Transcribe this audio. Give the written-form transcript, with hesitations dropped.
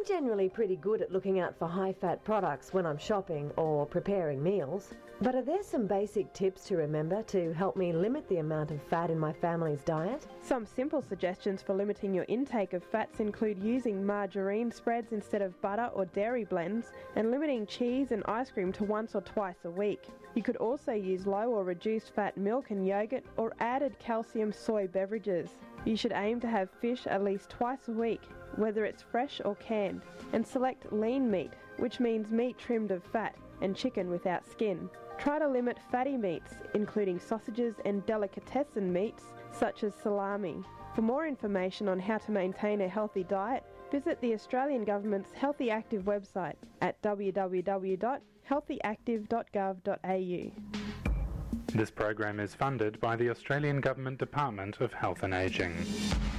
generally pretty good at looking out for high-fat products when I'm shopping or preparing meals. But are there some basic tips to remember to help me limit the amount of fat in my family's diet? Some simple suggestions for limiting your intake of fats include using margarine spreads instead of butter or dairy blends, and limiting cheese and ice cream to once or twice a week. You could also use low or reduced fat milk and yogurt or added calcium soy beverages. You should aim to have fish at least twice a week, whether it's fresh or canned, and select lean meat, which means meat trimmed of fat, and chicken without skin. Try to limit fatty meats, including sausages and delicatessen meats, such as salami. For more information on how to maintain a healthy diet, visit the Australian Government's Healthy Active website at www.healthyactive.gov.au. This program is funded by the Australian Government Department of Health and Ageing.